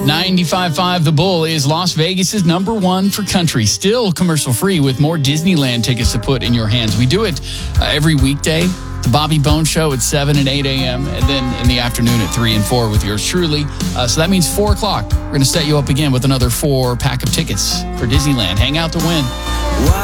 95.5 The Bull is Las Vegas's number one for country. Still commercial free with more Disneyland tickets to put in your hands. We do it every weekday. The Bobby Bones Show at 7 and 8 a.m. and then in the afternoon at 3 and 4 with yours truly. So that means 4 o'clock. We're going to set you up again with another 4-pack of tickets for Disneyland. Hang out to win.